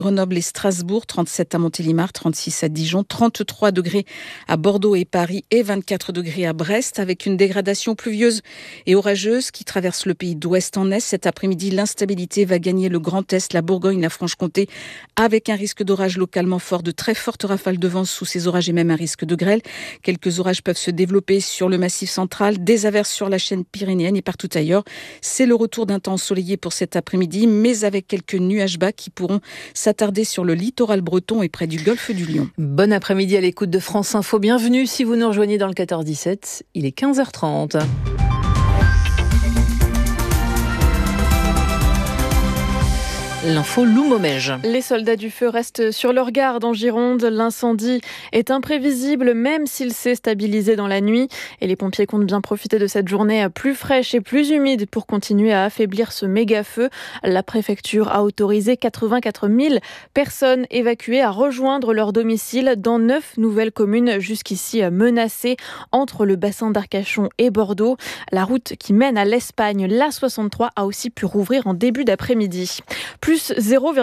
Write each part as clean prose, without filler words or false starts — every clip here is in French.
Grenoble et Strasbourg, 37 à Montélimar, 36 à Dijon, 33 degrés à Bordeaux et Paris et 24 degrés à Brest, avec une dégradation pluvieuse et orageuse qui traverse le pays d'ouest en est. Cet après-midi, l'instabilité va gagner le Grand Est, la Bourgogne, la Franche-Comté, avec un risque d'orage localement fort, de très fortes rafales de vent sous ces orages et même un risque de grêle. Quelques orages peuvent se développer sur le Massif central, des averses sur la chaîne pyrénéenne et partout ailleurs. C'est le retour d'un temps ensoleillé pour cet après-midi, mais avec quelques nuages bas qui pourront s'attarder sur le littoral breton et près du golfe du Lion. Bon après-midi à l'écoute de France Info. Bienvenue si vous nous rejoignez dans le 14-17. Il est 15h30. L'info Lou Momège. Les soldats du feu restent sur leur garde en Gironde. L'incendie est imprévisible même s'il s'est stabilisé dans la nuit. Et les pompiers comptent bien profiter de cette journée plus fraîche et plus humide pour continuer à affaiblir ce méga-feu. La préfecture a autorisé 84 000 personnes évacuées à rejoindre leur domicile dans 9 nouvelles communes jusqu'ici menacées entre le bassin d'Arcachon et Bordeaux. La route qui mène à l'Espagne, l'A63, a aussi pu rouvrir en début d'après-midi. Plus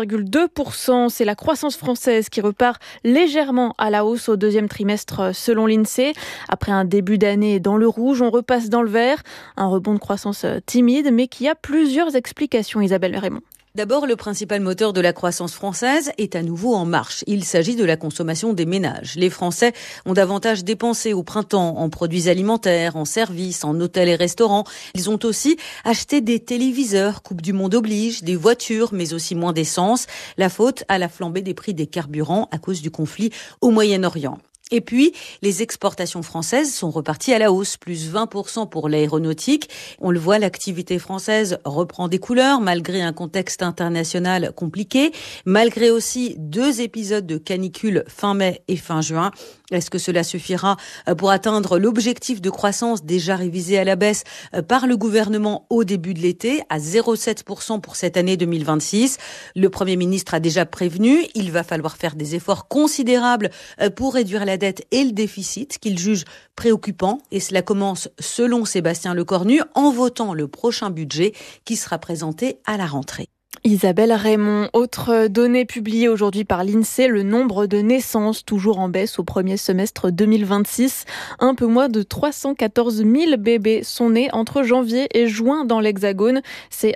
0,2%, c'est la croissance française qui repart légèrement à la hausse au deuxième trimestre selon l'INSEE. Après un début d'année dans le rouge, on repasse dans le vert. Un rebond de croissance timide, mais qui a plusieurs explications, Isabelle Raymond. D'abord, le principal moteur de la croissance française est à nouveau en marche. Il s'agit de la consommation des ménages. Les Français ont davantage dépensé au printemps en produits alimentaires, en services, en hôtels et restaurants. Ils ont aussi acheté des téléviseurs, Coupe du Monde oblige, des voitures, mais aussi moins d'essence. La faute à la flambée des prix des carburants à cause du conflit au Moyen-Orient. Et puis, les exportations françaises sont reparties à la hausse, plus 20% pour l'aéronautique. On le voit, l'activité française reprend des couleurs malgré un contexte international compliqué, malgré aussi 2 épisodes de canicule fin mai et fin juin. Est-ce que cela suffira pour atteindre l'objectif de croissance déjà révisé à la baisse par le gouvernement au début de l'été, à 0,7% pour cette année 2026 ? Le Premier ministre a déjà prévenu, il va falloir faire des efforts considérables pour réduire la dette et le déficit qu'il juge préoccupant. Et cela commence, selon Sébastien Lecornu, en votant le prochain budget qui sera présenté à la rentrée. Isabelle Raymond, autre donnée publiée aujourd'hui par l'INSEE, le nombre de naissances toujours en baisse au premier semestre 2026. Un peu moins de 314 000 bébés sont nés entre janvier et juin dans l'Hexagone. C'est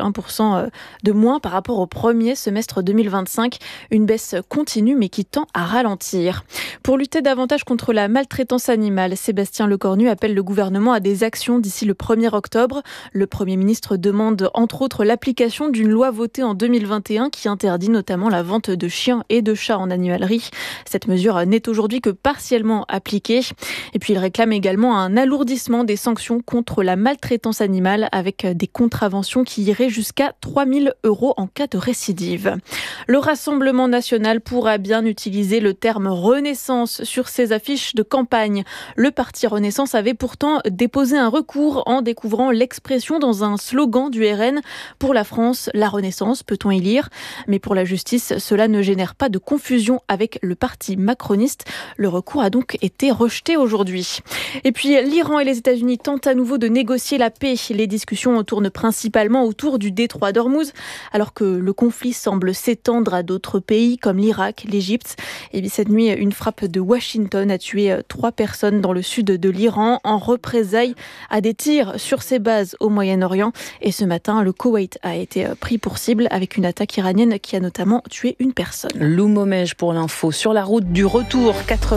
1,1% de moins par rapport au premier semestre 2025. Une baisse continue mais qui tend à ralentir. Pour lutter davantage contre la maltraitance animale, Sébastien Lecornu appelle le gouvernement à des actions d'ici le 1er octobre. Le Premier ministre demande entre autres l'application d'une loi votée en 2021 qui interdit notamment la vente de chiens et de chats en animalerie. Cette mesure n'est aujourd'hui que partiellement appliquée. Et puis il réclame également un alourdissement des sanctions contre la maltraitance animale avec des contraventions qui iraient jusqu'à 3 000 € en cas de récidive. Le Rassemblement national pourra bien utiliser le terme Renaissance sur ses affiches de campagne. Le parti Renaissance avait pourtant déposé un recours en découvrant l'expression dans un slogan du RN « Pour la France, la Renaissance », peut-on y lire. Mais pour la justice, cela ne génère pas de confusion avec le parti macroniste. Le recours a donc été rejeté aujourd'hui. Et puis l'Iran et les États-Unis tentent à nouveau de négocier la paix. Les discussions tournent principalement autour du détroit d'Ormuz, alors que le conflit semble s'étendre à d'autres pays comme l'Irak, l'Égypte. Et bien cette nuit, une frappe de Washington a tué 3 personnes dans le sud de l'Iran en représailles à des tirs sur ses bases au Moyen-Orient. Et ce matin, le Koweït a été pris pour cible avec une attaque iranienne qui a notamment tué une personne. Lou Momège pour l'info. Sur la route du retour,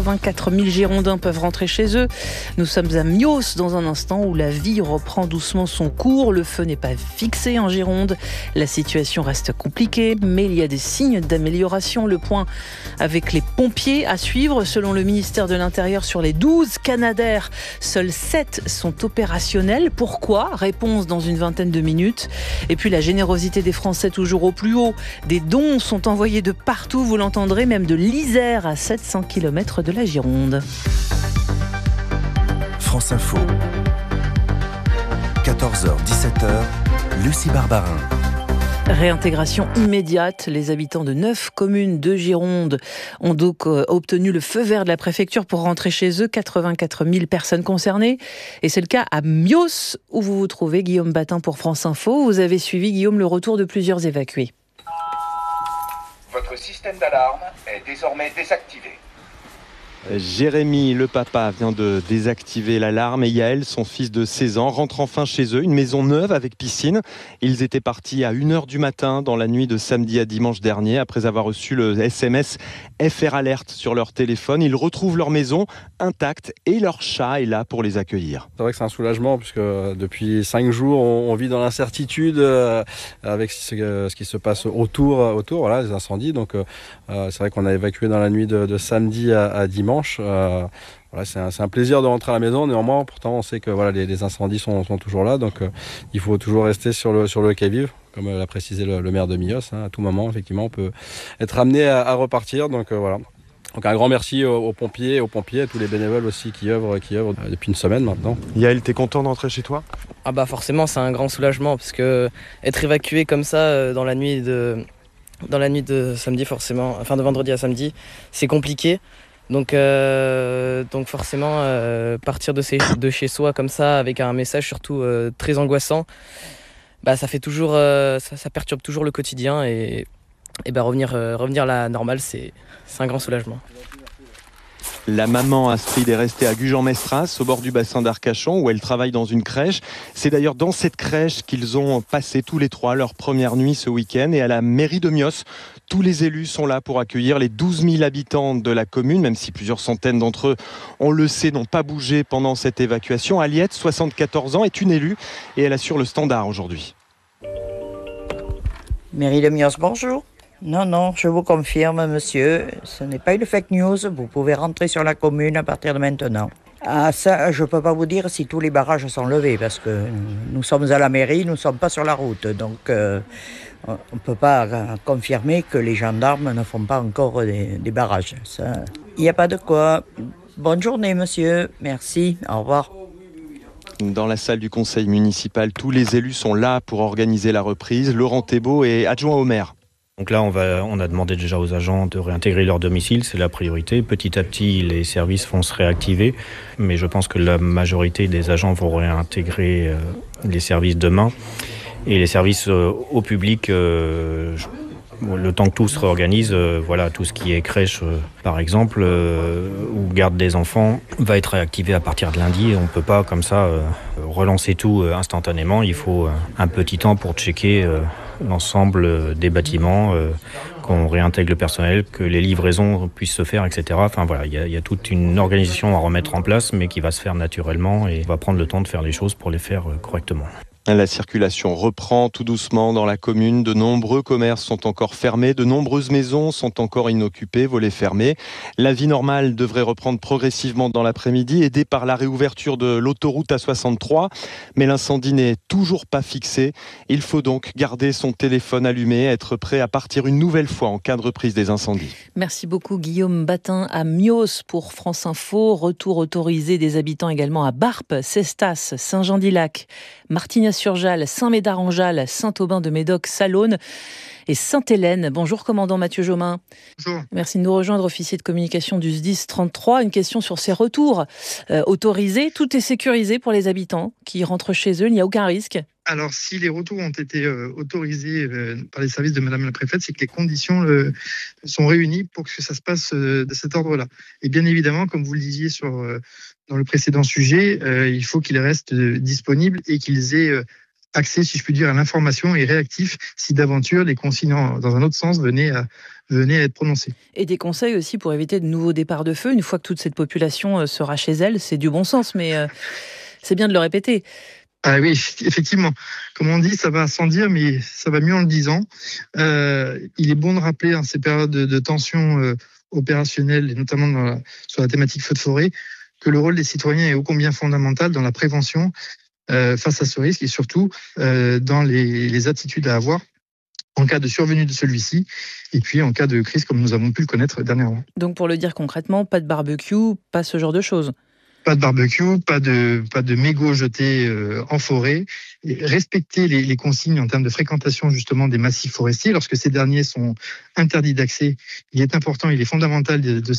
84 000 Girondins peuvent rentrer chez eux. Nous sommes à Mios dans un instant où la vie reprend doucement son cours. Le feu n'est pas fixé en Gironde. La situation reste compliquée, mais il y a des signes d'amélioration. Le point avec les pompiers à suivre. Selon le ministère de l'Intérieur, sur les 12 Canadair, seuls 7 sont opérationnels. Pourquoi ? Réponse dans une vingtaine de minutes. Et puis la générosité des Français toujours au plus haut. Des dons sont envoyés de partout, vous l'entendrez, même de l'Isère à 700 km de la Gironde. France Info. 14h-17h, Lucie Barbarin. Réintégration immédiate. Les habitants de 9 communes de Gironde ont donc obtenu le feu vert de la préfecture pour rentrer chez eux. 84 000 personnes concernées. Et c'est le cas à Mios, où vous vous trouvez, Guillaume Batin pour France Info. Vous avez suivi, Guillaume, le retour de plusieurs évacués. Votre système d'alarme est désormais désactivé. Jérémy, le papa, vient de désactiver l'alarme et Yaël, son fils de 16 ans, rentre enfin chez eux, une maison neuve avec piscine. Ils étaient partis à 1h du matin dans la nuit de samedi à dimanche dernier après avoir reçu le SMS FR Alert sur leur téléphone. Ils retrouvent leur maison intacte et leur chat est là pour les accueillir. C'est vrai que c'est un soulagement puisque depuis 5 jours, on vit dans l'incertitude avec ce qui se passe autour, voilà, les incendies. Donc c'est vrai qu'on a évacué dans la nuit de samedi à dimanche. Voilà, c'est un plaisir de rentrer à la maison. Néanmoins, pourtant, on sait que voilà, les incendies sont toujours là. Donc il faut toujours rester sur le qui-vive, comme l'a précisé le maire de Millos. À tout moment, effectivement, on peut être amené à repartir. Donc voilà. Donc un grand merci aux pompiers, à tous les bénévoles aussi qui œuvrent depuis une semaine maintenant. Yaël, t'es content d'entrer chez toi ? Ah bah forcément, c'est un grand soulagement parce que être évacué comme ça dans la nuit de samedi forcément, enfin de vendredi à samedi, c'est compliqué. Donc forcément partir de chez soi comme ça avec un message surtout très angoissant, bah ça fait toujours ça perturbe toujours le quotidien et revenir à la normale, c'est un grand soulagement. La maman Astrid est restée à Gujan-Mestras, au bord du bassin d'Arcachon, où elle travaille dans une crèche. C'est d'ailleurs dans cette crèche qu'ils ont passé tous les trois leur première nuit ce week-end. Et à la mairie de Millos, tous les élus sont là pour accueillir les 12 000 habitants de la commune, même si plusieurs centaines d'entre eux, on le sait, n'ont pas bougé pendant cette évacuation. Aliette, 74 ans, est une élue et elle assure le standard aujourd'hui. Mairie de Millos, bonjour. Non, je vous confirme, monsieur, ce n'est pas une fake news. Vous pouvez rentrer sur la commune à partir de maintenant. Ah, ça, je ne peux pas vous dire si tous les barrages sont levés, parce que nous sommes à la mairie, nous ne sommes pas sur la route. Donc, on ne peut pas confirmer que les gendarmes ne font pas encore des barrages. Il n'y a pas de quoi. Bonne journée, monsieur. Merci. Au revoir. Dans la salle du conseil municipal, tous les élus sont là pour organiser la reprise. Laurent Thébault est adjoint au maire. Donc là, on a demandé déjà aux agents de réintégrer leur domicile, c'est la priorité. Petit à petit, les services vont se réactiver, mais je pense que la majorité des agents vont réintégrer les services demain. Et les services au public, le temps que tout se réorganise, voilà, tout ce qui est crèche, par exemple, ou garde des enfants, va être réactivé à partir de lundi. On ne peut pas, comme ça, relancer tout instantanément. Il faut un petit temps pour checker l'ensemble des bâtiments, qu'on réintègre le personnel, que les livraisons puissent se faire, etc. Enfin voilà, il y a toute une organisation à remettre en place, mais qui va se faire naturellement et on va prendre le temps de faire les choses pour les faire correctement. La circulation reprend tout doucement dans la commune. De nombreux commerces sont encore fermés. De nombreuses maisons sont encore inoccupées, volets fermés. La vie normale devrait reprendre progressivement dans l'après-midi, aidée par la réouverture de l'autoroute A63. Mais l'incendie n'est toujours pas fixé. Il faut donc garder son téléphone allumé, être prêt à partir une nouvelle fois en cas de reprise des incendies. Merci beaucoup Guillaume Batin à Millos pour France Info. Retour autorisé des habitants également à Barpes, Cestas, Saint-Jean-d'Ilac, Martignas-sur-Jalles, Saint-Médard-en-Jalles, Saint-Aubin-de-Médoc, Salonne et Sainte-Hélène. Bonjour commandant Mathieu Jomain. Bonjour. Merci de nous rejoindre, officier de communication du SDIS 33. Une question sur ces retours autorisés. Tout est sécurisé pour les habitants qui rentrent chez eux, il n'y a aucun risque? Alors, si les retours ont été autorisés par les services de Madame la Préfète, c'est que les conditions sont réunies pour que ça se passe de cet ordre-là. Et bien évidemment, comme vous le disiez dans le précédent sujet, il faut qu'ils restent disponibles et qu'ils aient accès, si je puis dire, à l'information et réactifs si d'aventure les consignes dans un autre sens venaient à être prononcées. Et des conseils aussi pour éviter de nouveaux départs de feu une fois que toute cette population sera chez elle. C'est du bon sens, mais c'est bien de le répéter. Ah oui, effectivement. Comme on dit, ça va sans dire, mais ça va mieux en le disant. Il est bon de rappeler en ces périodes de tension opérationnelle, et notamment sur la thématique feu de forêt, que le rôle des citoyens est ô combien fondamental dans la prévention face à ce risque et surtout dans les attitudes à avoir en cas de survenue de celui-ci et puis en cas de crise comme nous avons pu le connaître dernièrement. Donc pour le dire concrètement, pas de barbecue, pas ce genre de choses. Pas de barbecue, pas de mégots jetés en forêt. Et respecter les consignes en termes de fréquentation justement des massifs forestiers. Lorsque ces derniers sont interdits d'accès, il est important, il est fondamental de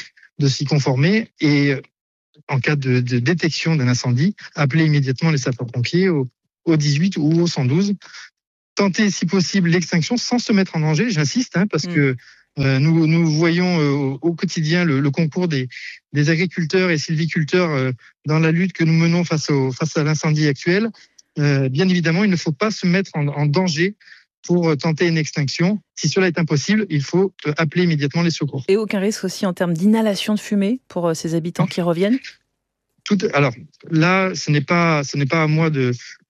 s'y conformer. Et en cas de détection d'un incendie, appeler immédiatement les sapeurs-pompiers au 18 ou au 112. Tenter si possible l'extinction sans se mettre en danger, j'insiste, parce que Nous voyons au quotidien le concours des agriculteurs et sylviculteurs dans la lutte que nous menons face à l'incendie actuel. Bien évidemment, il ne faut pas se mettre en danger pour tenter une extinction. Si cela est impossible, il faut appeler immédiatement les secours. Et aucun risque aussi en termes d'inhalation de fumée pour ces habitants qui reviennent ? Alors là, ce n'est pas à moi de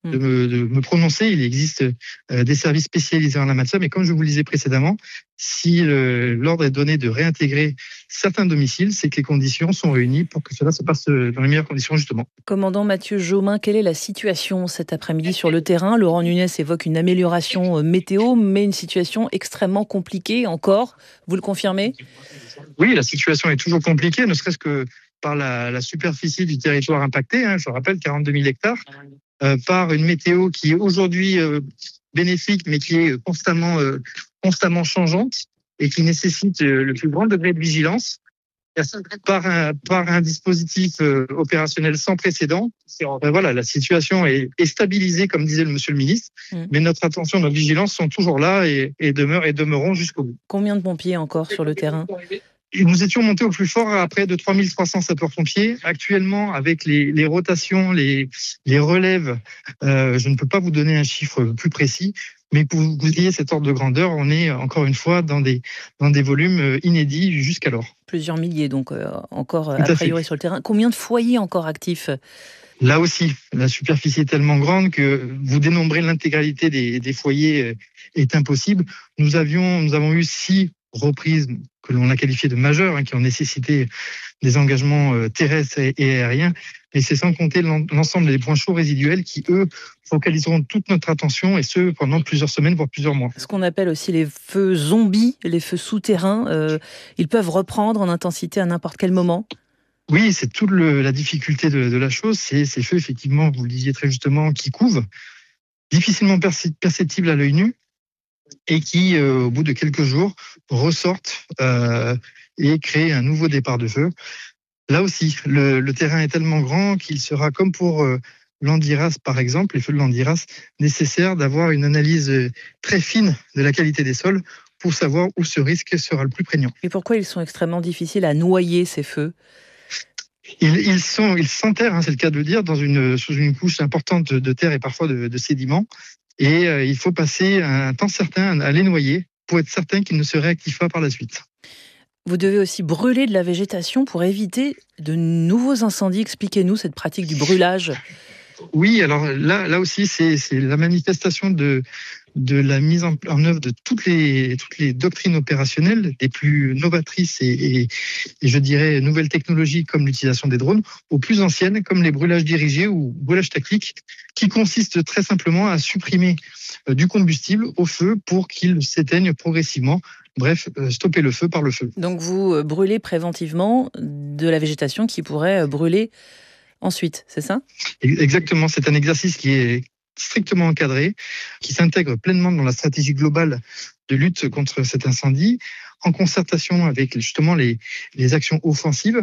me prononcer. Il existe des services spécialisés en la matière, mais comme je vous le disais précédemment, si l'ordre est donné de réintégrer certains domiciles, c'est que les conditions sont réunies pour que cela se passe dans les meilleures conditions, justement. Commandant Mathieu Jomain, quelle est la situation cet après-midi sur le terrain ? Laurent Nunez évoque une amélioration météo, mais une situation extrêmement compliquée encore. Vous le confirmez ? Oui, la situation est toujours compliquée, ne serait-ce que par la superficie du territoire impacté, je rappelle 42 000 hectares, par une météo qui est aujourd'hui bénéfique, mais qui est constamment changeante et qui nécessite le plus grand degré de vigilance, par un dispositif opérationnel sans précédent. La situation est stabilisée, comme disait le monsieur le ministre, mais notre attention, notre vigilance sont toujours là et demeureront jusqu'au bout. Combien de pompiers encore sur le terrain ? Nous étions montés au plus fort à près de 3300 sapeurs-pompiers. Actuellement, avec les rotations, les relèves, je ne peux pas vous donner un chiffre plus précis, mais pour vous ayez cet ordre de grandeur, on est encore une fois dans des volumes inédits jusqu'alors. Plusieurs milliers donc encore a priori sur le terrain. Combien de foyers encore actifs ? Là aussi, la superficie est tellement grande que vous dénombrer l'intégralité des foyers est impossible. Nous avons eu 6 reprises que l'on a qualifiées de majeures, qui ont nécessité des engagements terrestres et aériens. Et c'est sans compter l'ensemble des points chauds résiduels qui, eux, focaliseront toute notre attention, et ce, pendant plusieurs semaines, voire plusieurs mois. Ce qu'on appelle aussi les feux zombies, les feux souterrains, ils peuvent reprendre en intensité à n'importe quel moment. Oui, c'est toute la difficulté de la chose. C'est ces feux, effectivement, vous le disiez très justement, qui couvent, difficilement perceptibles à l'œil nu, et qui, au bout de quelques jours, ressortent et créent un nouveau départ de feu. Là aussi, le terrain est tellement grand qu'il sera, comme pour l'Andiras par exemple, les feux de l'Andiras, nécessaire d'avoir une analyse très fine de la qualité des sols pour savoir où ce risque sera le plus prégnant. Et pourquoi ils sont extrêmement difficiles à noyer, ces feux ? Ils s'enterrent, c'est le cas de le dire, sous une couche importante de terre et parfois de sédiments. Et il faut passer un temps certain à les noyer pour être certain qu'ils ne se réactivent pas par la suite. Vous devez aussi brûler de la végétation pour éviter de nouveaux incendies. Expliquez-nous cette pratique du brûlage. Oui, alors là aussi, c'est la manifestation de la mise en œuvre de toutes les doctrines opérationnelles, des plus novatrices et je dirais nouvelles technologies comme l'utilisation des drones, aux plus anciennes comme les brûlages dirigés ou brûlages tactiques, qui consistent très simplement à supprimer du combustible au feu pour qu'il s'éteigne progressivement. Bref, stopper le feu par le feu. Donc vous brûlez préventivement de la végétation qui pourrait brûler ensuite, c'est ça ? Exactement, c'est un exercice qui est strictement encadré, qui s'intègre pleinement dans la stratégie globale de lutte contre cet incendie, en concertation avec justement les actions offensives.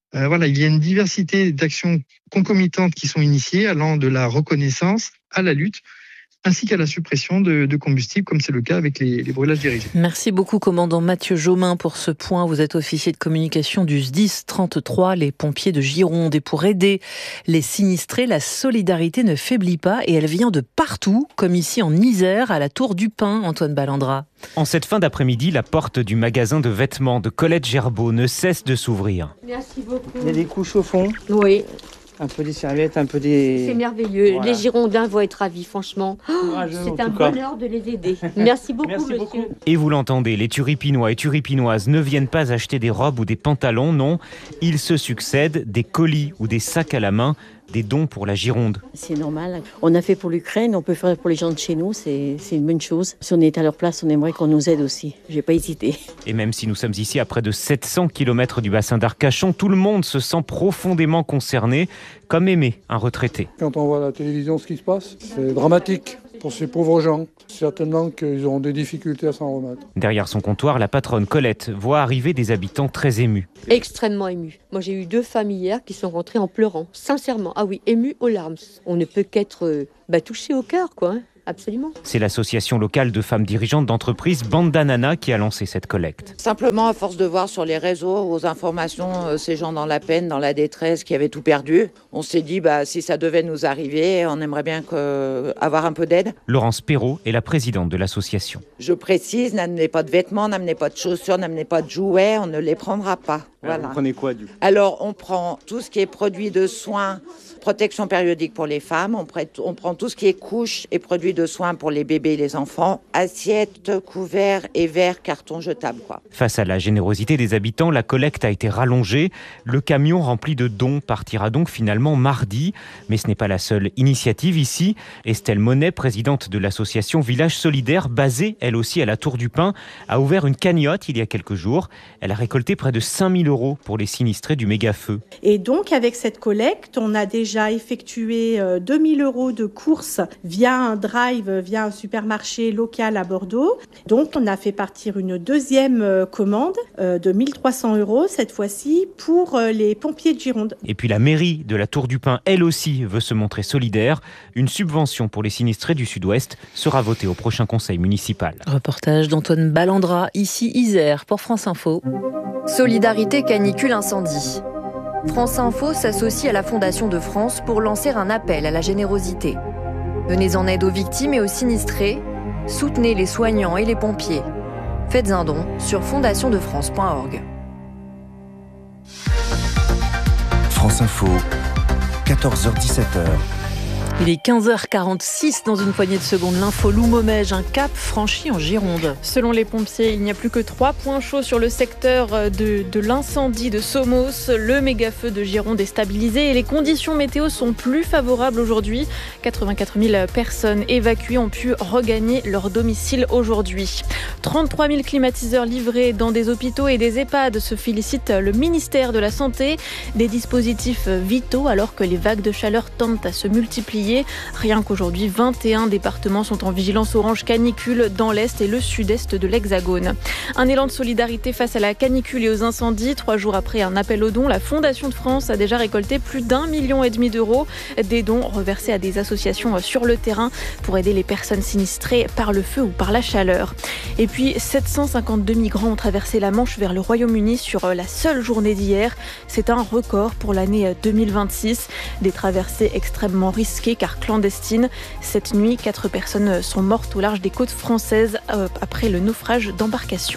Il y a une diversité d'actions concomitantes qui sont initiées, allant de la reconnaissance à la lutte, ainsi qu'à la suppression de combustible, comme c'est le cas avec les brûlages dirigés. Merci beaucoup, commandant Mathieu Jomain, pour ce point. Vous êtes officier de communication du SDIS 33, les pompiers de Gironde. Et pour aider les sinistrés, la solidarité ne faiblit pas et elle vient de partout, comme ici en Isère, à la Tour du Pin, Antoine Ballandra. En cette fin d'après-midi, la porte du magasin de vêtements de Colette Gerbeau ne cesse de s'ouvrir. Merci beaucoup. Il y a des couches au fond. Oui. Un peu des serviettes, un peu des... C'est merveilleux. Voilà. Les Girondins vont être ravis, franchement. C'est un bonheur de les aider. Merci beaucoup, monsieur. Beaucoup. Et vous l'entendez, les Turipinois et Turipinoises ne viennent pas acheter des robes ou des pantalons, non. Ils se succèdent des colis ou des sacs à la main, des dons pour la Gironde. C'est normal. On a fait pour l'Ukraine, on peut faire pour les gens de chez nous, c'est une bonne chose. Si on est à leur place, on aimerait qu'on nous aide aussi. J'ai pas hésité. Et même si nous sommes ici à près de 700 km du bassin d'Arcachon, tout le monde se sent profondément concerné, comme Aimé, un retraité. Quand on voit à la télévision ce qui se passe, c'est dramatique pour ces pauvres gens. Certainement qu'ils auront des difficultés à s'en remettre. Derrière son comptoir, la patronne Colette voit arriver des habitants très émus. Extrêmement émus. Moi, j'ai eu 2 femmes hier qui sont rentrées en pleurant. Sincèrement, ah oui, émues aux larmes. On ne peut qu'être touché au cœur, quoi. absolument. C'est l'association locale de femmes dirigeantes d'entreprises Bandanana qui a lancé cette collecte. Simplement, à force de voir sur les réseaux, aux informations, ces gens dans la peine, dans la détresse, qui avaient tout perdu, on s'est dit, si ça devait nous arriver, on aimerait bien avoir un peu d'aide. Laurence Perrault est la présidente de l'association. Je précise, n'amenez pas de vêtements, n'amenez pas de chaussures, n'amenez pas de jouets, on ne les prendra pas. Voilà. Vous prenez quoi du coup ? Alors, on prend tout ce qui est produits de soins, protection périodique pour les femmes, on prend tout ce qui est couches et produits de soins pour les bébés et les enfants, assiettes, couverts et verres, cartons jetables, quoi. Face à la générosité des habitants, la collecte a été rallongée. Le camion rempli de dons partira donc finalement mardi. Mais ce n'est pas la seule initiative ici. Estelle Monet, présidente de l'association Village Solidaire, basée elle aussi à la Tour du Pin, a ouvert une cagnotte il y a quelques jours. Elle a récolté près de 5 000 € pour les sinistrés du méga-feu. Et donc avec cette collecte, on a déjà effectué 2 000 € de courses via un drive, via un supermarché local à Bordeaux. Donc on a fait partir une deuxième commande de 1 300 € cette fois-ci pour les pompiers de Gironde. Et puis la mairie de la Tour du Pin, elle aussi, veut se montrer solidaire. Une subvention pour les sinistrés du Sud-Ouest sera votée au prochain conseil municipal. Reportage d'Antoine Ballandra, ici Isère, pour France Info. Solidarité canicule incendie. France Info s'associe à la Fondation de France pour lancer un appel à la générosité. Venez en aide aux victimes et aux sinistrés. Soutenez les soignants et les pompiers. Faites un don sur fondationdefrance.org. France Info, 14h-17h. Il est 15h46 dans une poignée de secondes. L'info Loumomège, un cap franchi en Gironde. Selon les pompiers, il n'y a plus que 3 points chauds sur le secteur de l'incendie de Somos. Le méga-feu de Gironde est stabilisé et les conditions météo sont plus favorables aujourd'hui. 84 000 personnes évacuées ont pu regagner leur domicile aujourd'hui. 33 000 climatiseurs livrés dans des hôpitaux et des EHPAD, se félicite le ministère de la Santé. Des dispositifs vitaux alors que les vagues de chaleur tendent à se multiplier. Rien qu'aujourd'hui, 21 départements sont en vigilance orange canicule dans l'Est et le Sud-Est de l'Hexagone. Un élan de solidarité face à la canicule et aux incendies. 3 jours après un appel aux dons, la Fondation de France a déjà récolté plus d'1,5 million d'euros. Des dons reversés à des associations sur le terrain pour aider les personnes sinistrées par le feu ou par la chaleur. Et puis, 752 migrants ont traversé la Manche vers le Royaume-Uni sur la seule journée d'hier. C'est un record pour l'année 2026. Des traversées extrêmement risquées car clandestines. Cette nuit, 4 personnes sont mortes au large des côtes françaises après le naufrage d'embarcations.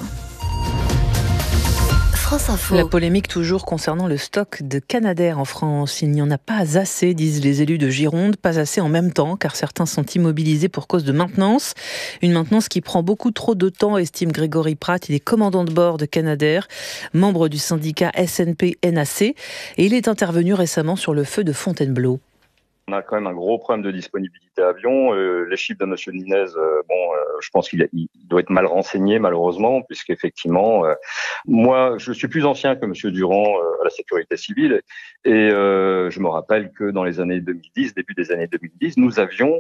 France Info. La polémique toujours concernant le stock de Canadair en France. Il n'y en a pas assez, disent les élus de Gironde, pas assez en même temps, car certains sont immobilisés pour cause de maintenance. Une maintenance qui prend beaucoup trop de temps, estime Grégory Pratt. Il est commandant de bord de Canadair, membre du syndicat SNP-NAC, et il est intervenu récemment sur le feu de Fontainebleau. On a quand même un gros problème de disponibilité avion. Les chiffres de monsieur Nunez, je pense qu'il doit être mal renseigné malheureusement, puisqu'effectivement, moi, je suis plus ancien que monsieur Durand à la sécurité civile, et je me rappelle que dans les années 2010, début des années 2010, nous avions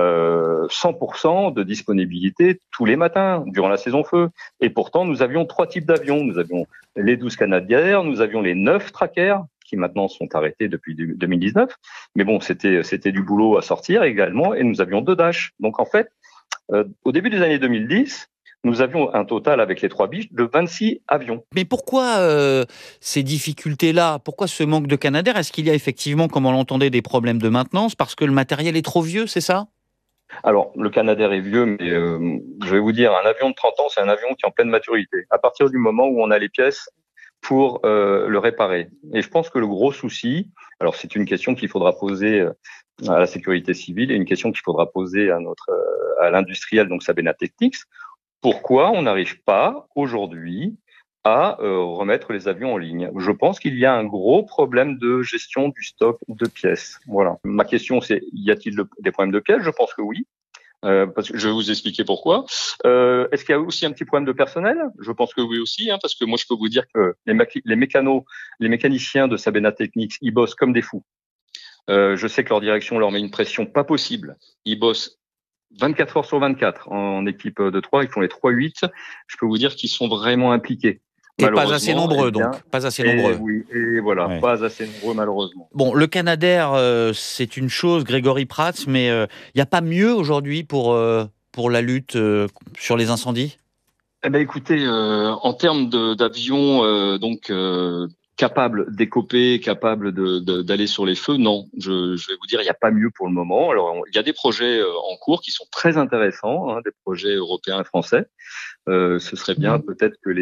100% de disponibilité tous les matins durant la saison feu. Et pourtant, nous avions 3 types d'avions. Nous avions les 12 Canadair, nous avions les 9 Tracker, qui maintenant sont arrêtés depuis 2019. Mais bon, c'était du boulot à sortir également, et nous avions 2 Dash. Donc en fait, au début des années 2010, nous avions un total avec les 3 biches de 26 avions. Mais pourquoi ces difficultés-là ? Pourquoi ce manque de Canadair ? Est-ce qu'il y a effectivement, comme on l'entendait, des problèmes de maintenance parce que le matériel est trop vieux, c'est ça ? Alors, le Canadair est vieux, mais je vais vous dire, un avion de 30 ans, c'est un avion qui est en pleine maturité. À partir du moment où on a les pièces pour le réparer. Et je pense que le gros souci, alors c'est une question qu'il faudra poser à la sécurité civile et une question qu'il faudra poser à l'industriel, donc Sabena Technics, pourquoi on n'arrive pas aujourd'hui à remettre les avions en ligne. Je pense qu'il y a un gros problème de gestion du stock de pièces. Voilà. Ma question c'est, y a-t-il des problèmes de pièces ? Je pense que oui. Parce que je vais vous expliquer pourquoi. Est-ce qu'il y a aussi un petit problème de personnel ? Je pense que oui aussi, parce que moi je peux vous dire que les mécaniciens de Sabena Technics, ils bossent comme des fous. Je sais que leur direction leur met une pression pas possible. Ils bossent 24 heures sur 24 en équipe de 3, ils font les 3-8. Je peux vous dire qu'ils sont vraiment impliqués. Et pas assez nombreux, donc. Pas assez nombreux. Oui, et voilà, ouais. Pas assez nombreux, malheureusement. Bon, le Canadair, c'est une chose, Grégory Prats, mais il n'y a pas mieux aujourd'hui pour la lutte sur les incendies ? Eh ben, écoutez, en termes d'avions, capable d'écoper, capable d'aller sur les feux, non. Je vais vous dire, il n'y a pas mieux pour le moment. Alors, il y a des projets en cours qui sont très intéressants, des projets européens et français. Ce serait bien peut-être que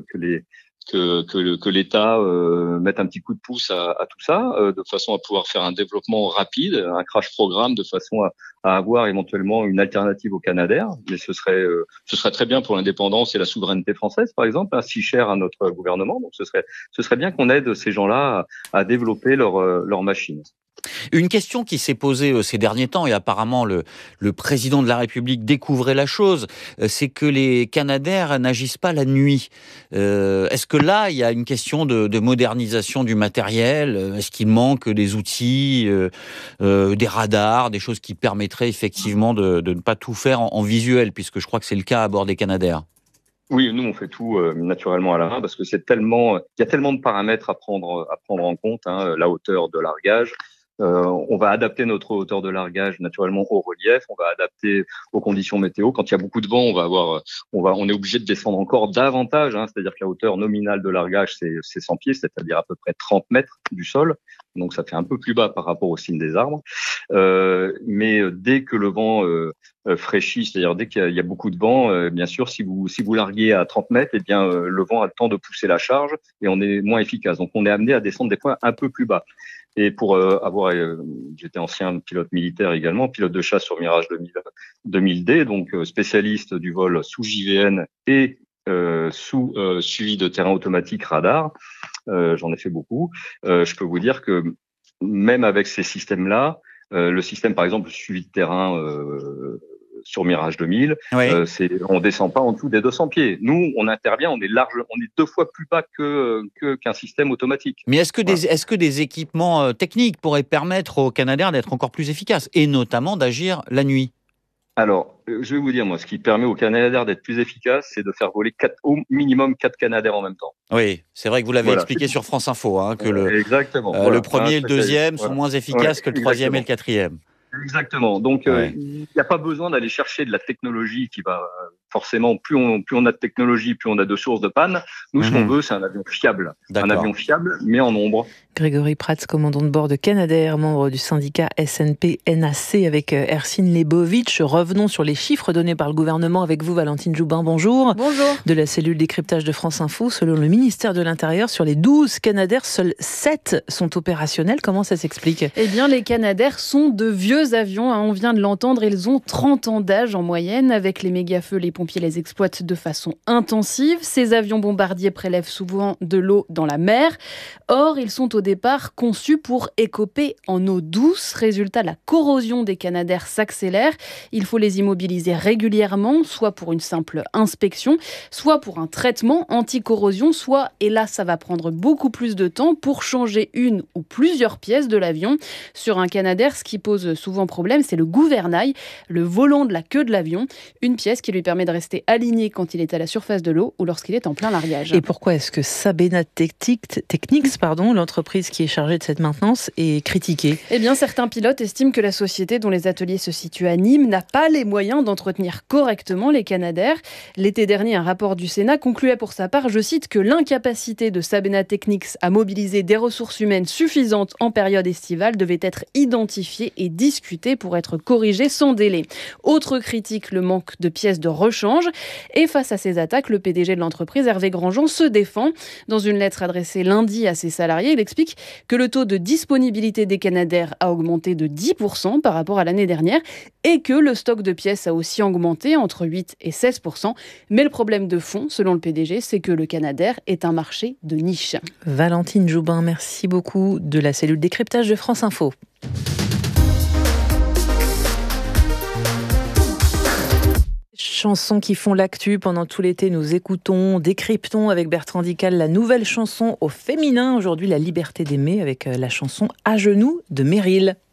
l'État mette un petit coup de pouce à tout ça, de façon à pouvoir faire un développement rapide, un crash programme, de façon à avoir éventuellement une alternative au Canadair. Mais ce serait très bien pour l'indépendance et la souveraineté française, par exemple, si cher à notre gouvernement. Donc ce serait bien qu'on aide ces gens-là à développer leur machine. Une question qui s'est posée ces derniers temps, et apparemment le président de la République découvrait la chose, c'est que les Canadair n'agissent pas la nuit. Est-ce que là, il y a une question de modernisation du matériel ? Est-ce qu'il manque des outils, des radars, des choses qui permettraient effectivement de ne pas tout faire en visuel, puisque je crois que c'est le cas à bord des Canadair ? Oui, nous on fait tout naturellement à la main parce que il y a tellement de paramètres à prendre en compte, la hauteur de largage. On va adapter notre hauteur de largage naturellement au relief, on va adapter aux conditions météo. Quand il y a beaucoup de vent, on est obligé de descendre encore davantage, c'est-à-dire que la hauteur nominale de largage c'est 100 pieds, c'est-à-dire à peu près 30 mètres du sol. Donc ça fait un peu plus bas par rapport aux cimes des arbres. Mais dès que le vent fraîchit, c'est-à-dire dès qu'il y a beaucoup de vent, bien sûr, si vous larguez à 30 mètres, eh bien le vent a le temps de pousser la charge et on est moins efficace. Donc on est amené à descendre des points un peu plus bas. Et pour j'étais ancien pilote militaire également, pilote de chasse sur Mirage 2000D, donc spécialiste du vol sous JVN et sous suivi de terrain automatique radar. J'en ai fait beaucoup. Je peux vous dire que même avec ces systèmes-là, le système par exemple suivi de terrain sur Mirage 2000, oui. On descend pas en dessous des 200 pieds. Nous, on intervient, on est 2 fois plus bas qu'un système automatique. Mais est-ce que des équipements techniques pourraient permettre aux Canadair d'être encore plus efficaces et notamment d'agir la nuit ? Alors, je vais vous dire, moi, ce qui permet aux Canadair d'être plus efficaces, c'est de faire voler au minimum 4 Canadair en même temps. Oui, c'est vrai que vous l'avez expliqué sur France Info, que le premier et le deuxième sont moins efficaces que le troisième et le quatrième. Exactement. Donc, il n'y a pas besoin d'aller chercher de la technologie qui va forcément, plus on a de technologie, plus on a de sources de panne. Nous, ce qu'on veut, c'est un avion fiable. Un avion fiable, mais en nombre. Grégory Prats, commandant de bord de Canadair, membre du syndicat SNP-NAC avec Ercine Lebovitch. Revenons sur les chiffres donnés par le gouvernement avec vous, Valentine Joubin. Bonjour. Bonjour. De la cellule décryptage de France Info, selon le ministère de l'Intérieur, sur les 12 Canadair, seuls 7 sont opérationnels. Comment ça s'explique ? Eh bien, les Canadair sont de vieux avions. On vient de l'entendre, ils ont 30 ans d'âge en moyenne. Avec les méga-feux, les pompiers les exploitent de façon intensive. Ces avions bombardiers prélèvent souvent de l'eau dans la mer. Or, ils sont au départ conçus pour écoper en eau douce. Résultat, la corrosion des Canadair s'accélère. Il faut les immobiliser régulièrement, soit pour une simple inspection, soit pour un traitement anti-corrosion, soit, et là ça va prendre beaucoup plus de temps, pour changer une ou plusieurs pièces de l'avion. Sur un Canadair, ce qui pose souvent problème, c'est le gouvernail, le volant de la queue de l'avion, une pièce qui lui permet de rester aligné quand il est à la surface de l'eau ou lorsqu'il est en plein largage. Et pourquoi est-ce que Sabena Technics, l'entreprise qui est chargée de cette maintenance, est critiquée ? Eh bien, certains pilotes estiment que la société dont les ateliers se situent à Nîmes n'a pas les moyens d'entretenir correctement les Canadair. L'été dernier, un rapport du Sénat concluait pour sa part, je cite, que l'incapacité de Sabena Technics à mobiliser des ressources humaines suffisantes en période estivale devait être identifiée et discutée pour être corrigée sans délai. Autre critique, le manque de pièces de rechange. Et face à ces attaques, le PDG de l'entreprise, Hervé Grandjean, se défend. Dans une lettre adressée lundi à ses salariés, il explique que le taux de disponibilité des Canadair a augmenté de 10% par rapport à l'année dernière et que le stock de pièces a aussi augmenté entre 8 et 16%. Mais le problème de fond, selon le PDG, c'est que le Canadair est un marché de niche. Valentine Joubin, merci beaucoup, de la cellule décryptage de France Info. Chansons qui font l'actu pendant tout l'été, nous écoutons, décryptons avec Bertrand Dical la nouvelle chanson au féminin. Aujourd'hui, la liberté d'aimer avec la chanson À genoux de Meryl.